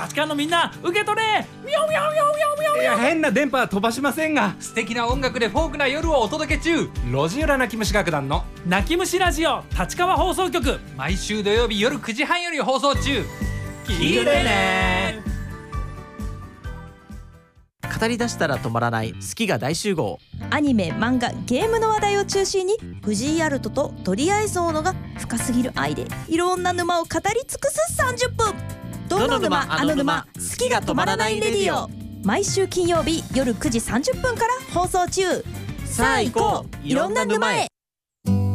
立川のみんな受け取れ。ミョミョミョミョミョミョ。 いや、変な電波は飛ばしませんが。 素敵な音楽でフォークな夜をお届け中。 路地裏泣き虫楽団の泣き虫ラジオ立川放送局、 毎週土曜日夜9時半より放送中。 聞いてね。 語り出したら止まらない好きが大集合。 アニメ、漫画、ゲームの話題を中心に藤井アルトと鳥合奏のが深すぎる愛でいろんな沼を語り尽くす30分。どの沼あの沼、好きが止まらないレディオ。毎週金曜日夜9時30分から放送中。さあ行こう、いろんな沼へ。